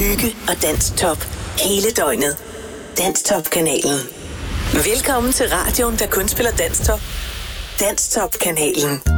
hygge og Danstop hele døgnet. Danstop-kanalen. Velkommen til radioen, der kun spiller Danstop. Danstop-kanalen.